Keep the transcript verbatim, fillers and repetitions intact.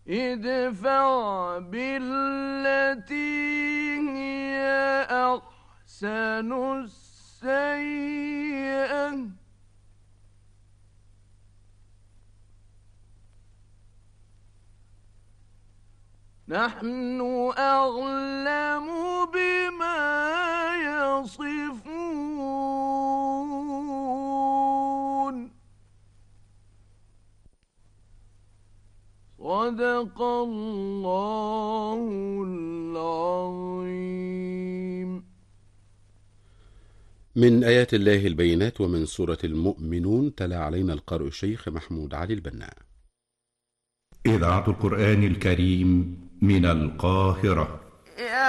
ادفع بالتي هي أحسن السيئة نحن أعلم بما يصفون. صدق الله العظيم. من آيات الله البينات ومن سورة المؤمنون تلا علينا القارئ الشيخ محمود علي البناء. إذاعة القرآن الكريم من القاهرة.